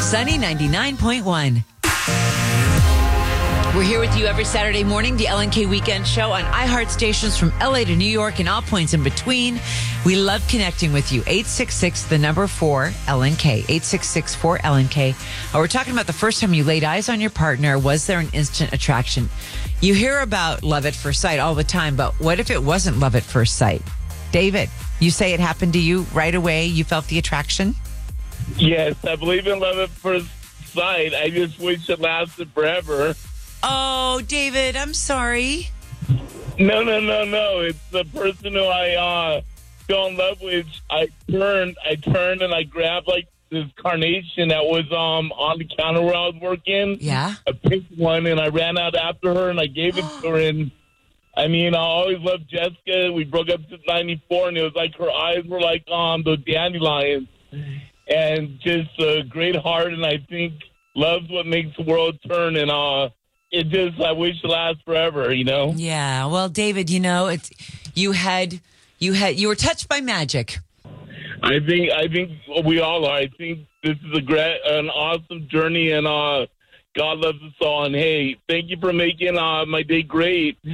Sunny 99.1. We're here with you every Saturday morning, the LNK Weekend Show on iHeart stations from LA to New York and all points in between. We love connecting with you. 866, the number 4, LNK. 866-4-LNK. We're talking about the first time you laid eyes on your partner. Was there an instant attraction? You hear about love at first sight all the time, but what if it wasn't love at first sight? David, you say it happened to you right away. You felt the attraction? Yes, I believe in love at first sight. I just wish it lasted forever. Oh, David, I'm sorry. No. It's the person who I fell in love with. I turned and I grabbed like this carnation that was on the counter where I was working. Yeah. I picked one and I ran out after her and I gave it to her. And I mean, I always loved Jessica. We broke up since '94, and it was like her eyes were like the dandelions, and just a great heart. And I think love's what makes the world turn. And it just, I wish it lasts forever, you know? Yeah. Well, David, you know, you were touched by magic. I think we all are. I think this is an awesome journey, and God loves us all. And hey, thank you for making my day great.